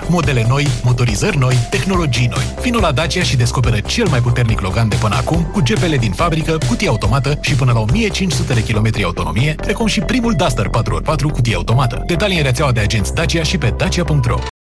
Modele noi, motorizări noi, tehnologii noi. Vino la Dacia și descoperă cel mai puternic Logan de până acum, cu GPL din fabrică, cutie automată și până la 1500 de km autonomie, precum și primul Duster 4x4 cutie automată. Detalii în rețeaua de agenți Dacia și pe dacia.ro.